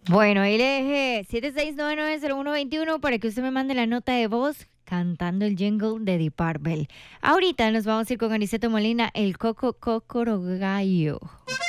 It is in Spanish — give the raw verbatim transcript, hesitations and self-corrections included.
Bueno, ahí le dejé siete seis nueve nueve cero uno dos uno para que usted me mande la nota de voz cantando el jingle de Deep Purple. Ahorita nos vamos a ir con Aniceto Molina, el Coco Cocoro Gallo.